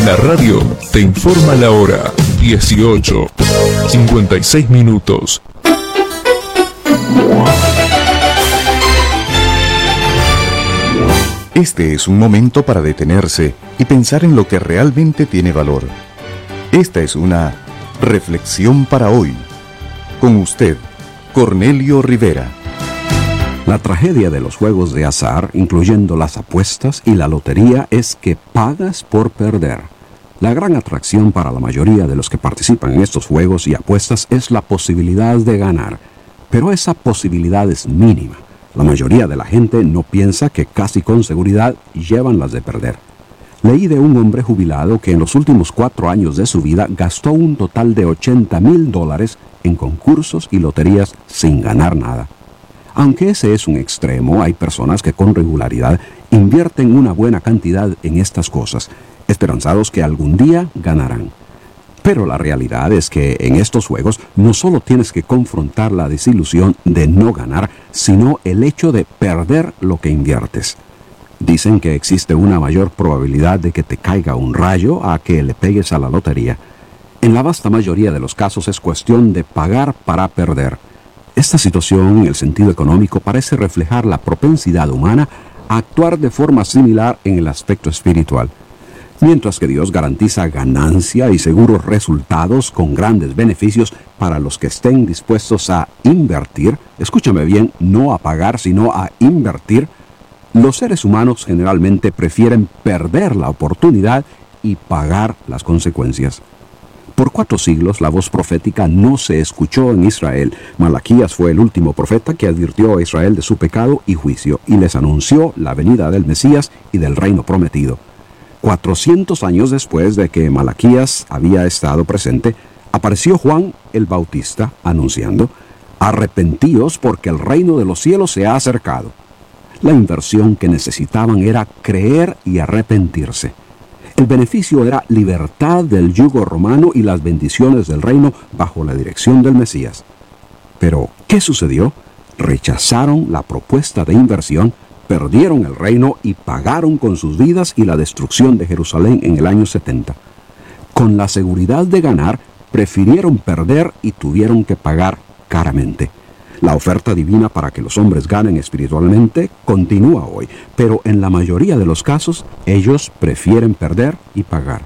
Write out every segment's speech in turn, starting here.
La radio te informa la hora 18:56. Este es un momento para detenerse y pensar en lo que realmente tiene valor. Esta es una reflexión para hoy. Con usted, Cornelio Rivera. La tragedia de los juegos de azar, incluyendo las apuestas y la lotería, es que pagas por perder. La gran atracción para la mayoría de los que participan en estos juegos y apuestas es la posibilidad de ganar, pero esa posibilidad es mínima. La mayoría de la gente no piensa que casi con seguridad llevan las de perder. Leí de un hombre jubilado que en los últimos 4 años de su vida gastó un total de $80,000 en concursos y loterías sin ganar nada. Aunque ese es un extremo, hay personas que con regularidad invierten una buena cantidad en estas cosas, esperanzados que algún día ganarán. Pero la realidad es que en estos juegos no solo tienes que confrontar la desilusión de no ganar, sino el hecho de perder lo que inviertes. Dicen que existe una mayor probabilidad de que te caiga un rayo a que le pegues a la lotería. En la vasta mayoría de los casos es cuestión de pagar para perder. Esta situación, en el sentido económico, parece reflejar la propensidad humana a actuar de forma similar en el aspecto espiritual. Mientras que Dios garantiza ganancia y seguros resultados con grandes beneficios para los que estén dispuestos a invertir, escúchame bien, no a pagar, sino a invertir, los seres humanos generalmente prefieren perder la oportunidad y pagar las consecuencias. Por 4 siglos la voz profética no se escuchó en Israel. Malaquías fue el último profeta que advirtió a Israel de su pecado y juicio y les anunció la venida del Mesías y del reino prometido. 400 años después de que Malaquías había estado presente, apareció Juan el Bautista anunciando: «Arrepentíos porque el reino de los cielos se ha acercado». La inversión que necesitaban era creer y arrepentirse. El beneficio era libertad del yugo romano y las bendiciones del reino bajo la dirección del Mesías. Pero, ¿qué sucedió? Rechazaron la propuesta de inversión, perdieron el reino y pagaron con sus vidas y la destrucción de Jerusalén en el año 70. Con la seguridad de ganar, prefirieron perder y tuvieron que pagar caramente. La oferta divina para que los hombres ganen espiritualmente continúa hoy, pero en la mayoría de los casos, ellos prefieren perder y pagar.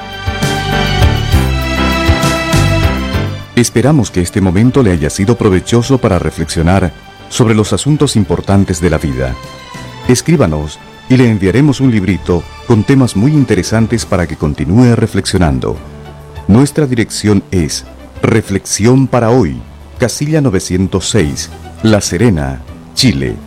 Esperamos que este momento le haya sido provechoso para reflexionar sobre los asuntos importantes de la vida. Escríbanos y le enviaremos un librito con temas muy interesantes para que continúe reflexionando. Nuestra dirección es Reflexión para Hoy, Casilla 906, La Serena, Chile.